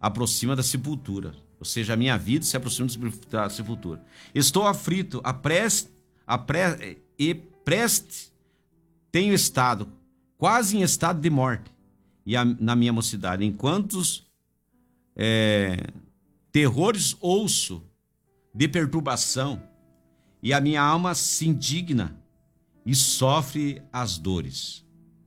aproxima da sepultura. Ou seja, a minha vida se aproxima da sepultura. Estou aflito, e preste tenho estado, quase em estado de morte, na minha mocidade. Enquanto terrores ouço de perturbação, e a minha alma se indigna e sofre as dores.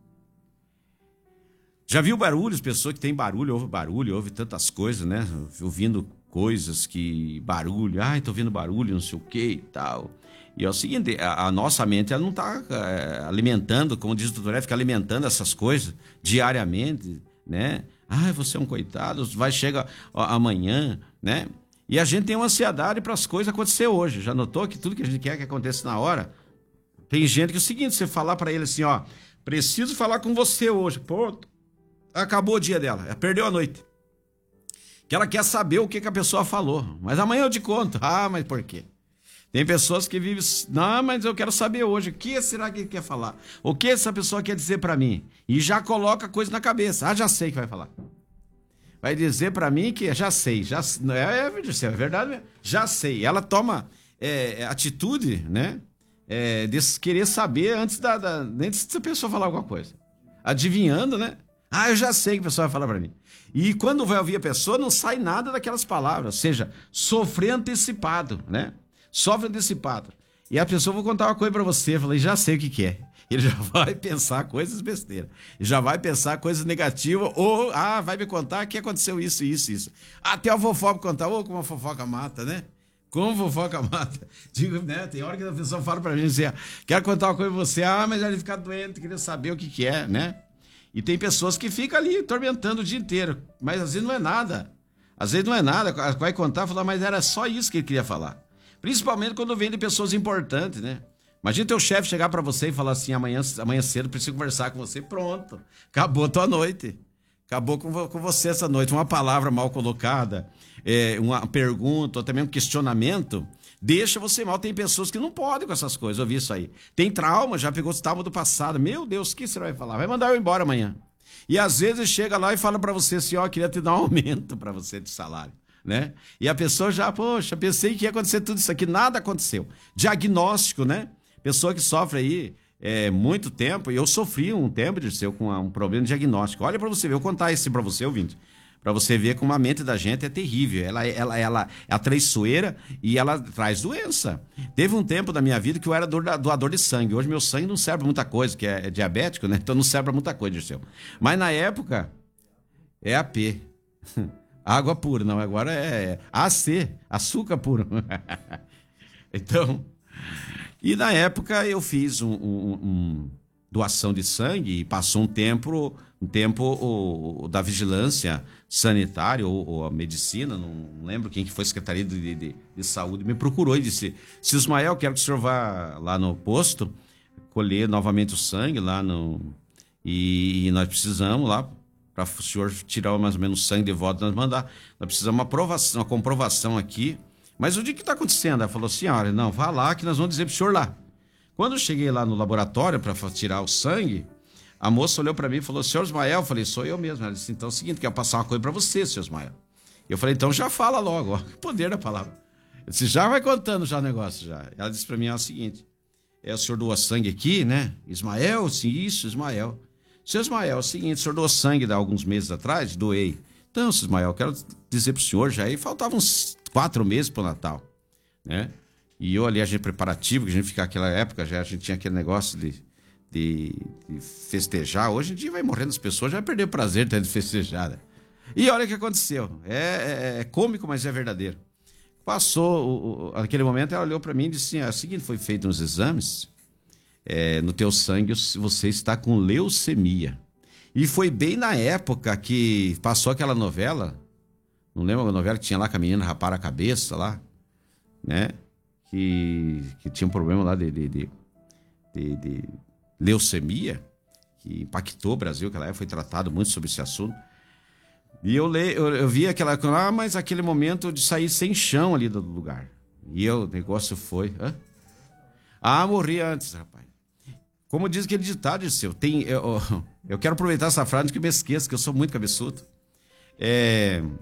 Já viu barulhos? Pessoa que tem barulho, ouve tantas coisas, né? Ouvindo coisas que barulho, tô ouvindo barulho, não sei o que e tal. E é o seguinte, a nossa mente, ela não está alimentando, como diz o doutor, fica alimentando essas coisas diariamente, né? Você é um coitado, chega amanhã, né? E a gente tem uma ansiedade para as coisas acontecer hoje. Já notou que tudo que a gente quer que aconteça na hora? Tem gente que é o seguinte, você falar para ele assim, preciso falar com você hoje. Pô, acabou o dia dela, ela perdeu a noite. Que ela quer saber o que a pessoa falou. Mas amanhã eu te conto. Mas por quê? Tem pessoas que vivem... Não, mas eu quero saber hoje. O que será que ele quer falar? O que essa pessoa quer dizer para mim? E já coloca coisa na cabeça. Já sei que vai falar. Vai dizer para mim que já sei. É verdade mesmo. Já sei. Ela toma atitude, né? De querer saber antes da pessoa falar alguma coisa. Adivinhando, né? Eu já sei que a pessoa vai falar para mim. E quando vai ouvir a pessoa, não sai nada daquelas palavras. Ou seja, sofrer antecipado, né? Sofre antecipado. E a pessoa, vou contar uma coisa para você. Eu falei, já sei o que é. Ele já vai pensar coisas besteiras. Já vai pensar coisas negativas. Ou, vai me contar que aconteceu isso. Até a fofoca contar. Como a fofoca mata, né? Como fofoca mata. Digo, né? Tem hora que a pessoa fala pra mim assim, quero contar uma coisa pra você. Mas ele fica doente, queria saber o que é, né? E tem pessoas que ficam ali tormentando o dia inteiro. Mas às vezes não é nada. Vai contar e falar, mas era só isso que ele queria falar. Principalmente quando vem de pessoas importantes, né? Imagina teu chefe chegar pra você e falar assim, amanhã cedo preciso conversar com você. Pronto, acabou a tua noite. Acabou com você essa noite. Uma palavra mal colocada, uma pergunta, ou também um questionamento, deixa você mal. Tem pessoas que não podem com essas coisas, eu vi isso aí. Tem trauma, já pegou esse trauma do passado. Meu Deus, o que você vai falar? Vai mandar eu embora amanhã. E às vezes chega lá e fala pra você assim, queria te dar um aumento pra você de salário. Né? E a pessoa já, poxa, pensei que ia acontecer tudo isso aqui, nada aconteceu. Diagnóstico, né? Pessoa que sofre aí muito tempo, e eu sofri um tempo com um problema de diagnóstico. Olha pra você ver, eu vou contar isso pra você, ouvinte, pra você ver como a mente da gente é terrível. Ela é traiçoeira e ela traz doença. Teve um tempo da minha vida que eu era doador de sangue. Hoje meu sangue não serve pra muita coisa, que é diabético, né? Então não serve pra muita coisa, Dirceu. Mas na época, é AP. Água pura, não, agora é AC, açúcar puro. Então, e na época eu fiz doação de sangue e passou um tempo da vigilância sanitária ou a medicina, não lembro quem que foi, Secretaria de Saúde, me procurou e disse, se Ismael, quero que o senhor vá lá no posto, colher novamente o sangue lá e nós precisamos lá, para o senhor tirar mais ou menos o sangue de volta, nós precisamos uma comprovação aqui. Mas o que está acontecendo? Ela falou assim, olha, não, vá lá que nós vamos dizer para o senhor lá. Quando eu cheguei lá no laboratório para tirar o sangue, a moça olhou para mim e falou, senhor Ismael, eu falei, sou eu mesmo. Ela disse, então é o seguinte, quero passar uma coisa para você, senhor Ismael. Eu falei, então já fala logo, o poder da palavra. Eu disse, já vai contando já o negócio já. Ela disse para mim, o seguinte, o senhor doa sangue aqui, né? Ismael, sim, isso, Ismael. Seu Ismael, é o seguinte, o senhor doou sangue há alguns meses atrás? Doei. Então, seu Ismael, eu quero dizer pro senhor já aí, faltavam uns 4 meses pro Natal, né? E eu ali, a gente preparativo, que a gente fica naquela época, já a gente tinha aquele negócio de festejar. Hoje em dia vai morrendo as pessoas, já vai perder o prazer de festejar, né? E olha o que aconteceu. É cômico, mas é verdadeiro. Passou, naquele momento ela olhou para mim e disse assim, o seguinte, foi feito uns exames, no teu sangue você está com leucemia. E foi bem na época que passou aquela novela, não lembro a novela que tinha lá com a menina rapar a cabeça lá, né? Que tinha um problema lá de leucemia, que impactou o Brasil, que ela foi tratado muito sobre esse assunto. E eu vi mas aquele momento de sair sem chão ali do lugar. E o negócio foi... morri antes, rapaz. Como diz aquele ditado seu, eu quero aproveitar essa frase que me esqueço, que eu sou muito cabeçudo.